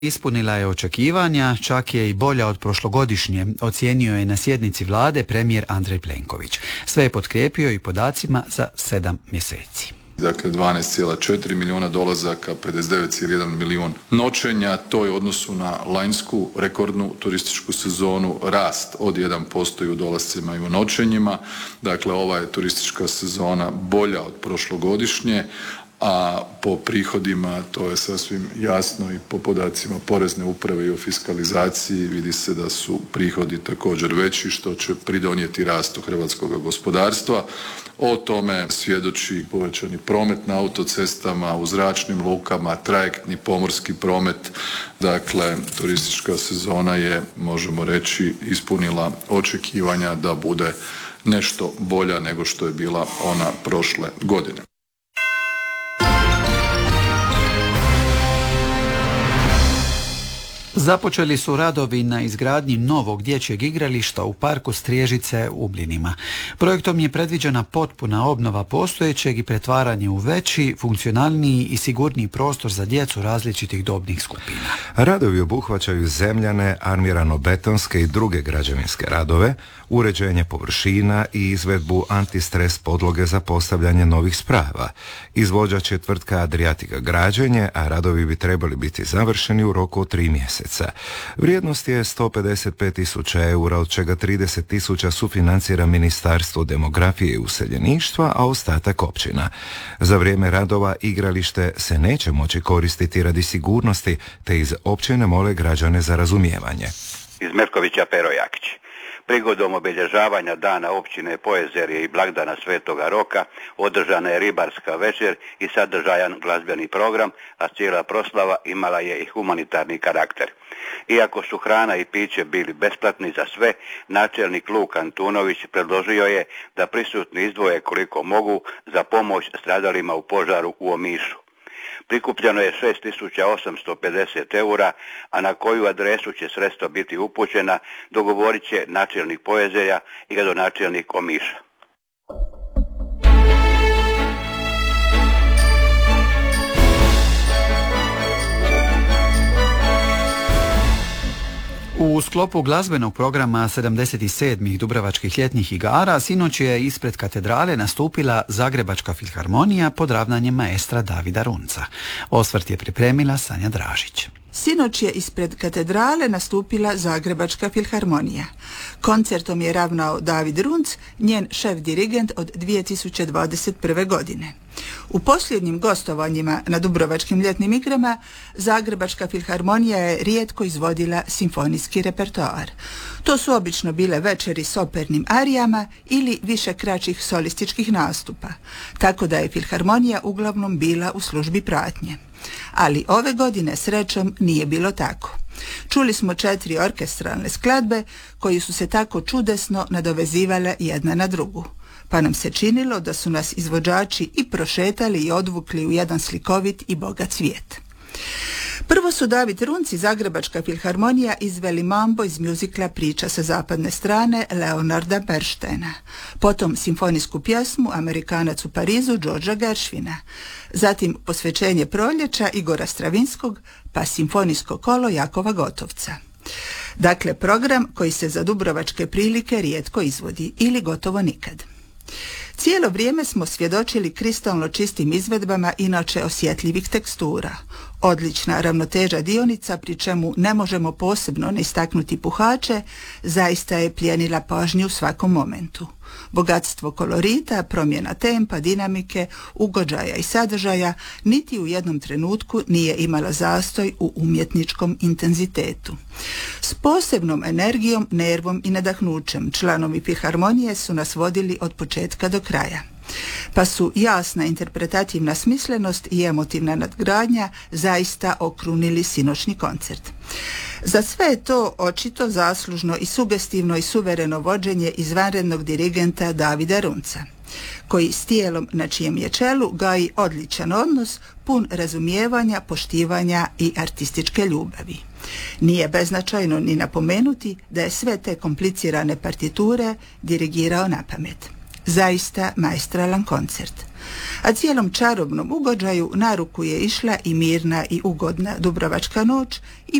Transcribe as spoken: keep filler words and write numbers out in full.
Ispunila je očekivanja, čak je i bolja od prošlogodišnje, ocijenio je na sjednici vlade premijer Andrej Plenković. Sve je potkrijepio i podacima za sedam mjeseci. Dakle, dvanaest zarez četiri milijuna dolazaka, pedeset devet zarez jedan milijun noćenja, to je u odnosu na lanjsku rekordnu turističku sezonu rast od jedan posto i u dolascima i u noćenjima. Dakle, ova je turistička sezona bolja od prošlogodišnje, a po prihodima to je sasvim jasno i po podacima Porezne uprave i o fiskalizaciji vidi se da su prihodi također veći što će pridonijeti rastu hrvatskog gospodarstva. O tome svjedoči povećani promet na autocestama, u zračnim lukama, trajektni pomorski promet. Dakle, turistička sezona je, možemo reći, ispunila očekivanja da bude nešto bolja nego što je bila ona prošle godine. Započeli su radovi na izgradnji novog dječjeg igrališta u parku Striježice u Blinima. Projektom je predviđena potpuna obnova postojećeg i pretvaranje u veći, funkcionalniji i sigurniji prostor za djecu različitih dobnih skupina. Radovi obuhvaćaju zemljane, armirano-betonske i druge građevinske radove, uređenje površina i izvedbu antistres podloge za postavljanje novih sprava. Izvođač je tvrtka Adriatica građenje, a radovi bi trebali biti završeni u roku od tri mjeseca. Vrijednost je sto pedeset pet tisuća eura, od čega trideset tisuća sufinancira Ministarstvo demografije i useljeništva, a ostatak općina. Za vrijeme radova igralište se neće moći koristiti radi sigurnosti, te iz općine mole građane za razumijevanje. Iz Metkovića Pero Jakić. Prigodom obilježavanja dana općine Pojezerje i blagdana Svetoga Roka održana je ribarska večer i sadržajan glazbeni program, a cijela proslava imala je i humanitarni karakter. Iako su hrana i piće bili besplatni za sve, načelnik Luka Antunović predložio je da prisutni izdvoje koliko mogu za pomoć stradalima u požaru u Omišu. Prikupljeno je šest tisuća osamsto pedeset eura, a na koju adresu će sredstva biti upućena dogovorit će načelnik Pojezerja i gradonačelnik Omiša. U sklopu glazbenog programa sedamdeset sedmih Dubrovačkih ljetnih igara sinoć je ispred katedrale nastupila Zagrebačka filharmonija pod ravnanjem maestra Davida Runca. Osvrt je pripremila Sanja Dražić. Sinoć je ispred katedrale nastupila Zagrebačka filharmonija. Koncertom je ravnao David Runc, njen šef dirigent od dvije tisuće dvadeset prve. godine. U posljednjim gostovanjima na Dubrovačkim ljetnim igrama Zagrebačka filharmonija je rijetko izvodila simfonijski repertoar. To su obično bile večeri s opernim arijama ili više kraćih solističkih nastupa, tako da je filharmonija uglavnom bila u službi pratnje. Ali ove godine srećom nije bilo tako. Čuli smo četiri orkestralne skladbe koji su se tako čudesno nadovezivale jedna na drugu, pa nam se činilo da su nas izvođači i prošetali i odvukli u jedan slikovit i bogat svijet. Prvo su David Runc i Zagrebačka filharmonija izveli mambo iz mjuzikla Priča sa zapadne strane Leonarda Bernsteina, potom simfonijsku pjesmu Amerikanac u Parizu Georgea Gershwina, zatim posvećenje proljeća Igora Stravinskog, pa simfonijsko kolo Jakova Gotovca. Dakle, program koji se za dubrovačke prilike rijetko izvodi ili gotovo nikad. Cijelo vrijeme smo svjedočili kristalno čistim izvedbama inače osjetljivih tekstura. Odlična ravnoteža dionica, pri čemu ne možemo posebno ne istaknuti puhače, zaista je plijenila pažnju u svakom momentu. Bogatstvo kolorita, promjena tempa, dinamike, ugođaja i sadržaja niti u jednom trenutku nije imala zastoj u umjetničkom intenzitetu. S posebnom energijom, nervom i nadahnućem članovi filharmonije su nas vodili od početka do kraja. Pa su jasna interpretativna smislenost i emotivna nadgradnja zaista okrunili sinoćni koncert. Za sve je to očito zaslužno i sugestivno i suvereno vođenje izvanrednog dirigenta Davida Runca, koji s tijelom na čijem je čelu gaji odličan odnos, pun razumijevanja, poštivanja i artističke ljubavi. Nije beznačajno ni napomenuti da je sve te komplicirane partiture dirigirao na pamet. Zaista maestralan koncert. A cijelom čarobnom ugođaju na ruku je išla i mirna i ugodna Dubrovačka noć i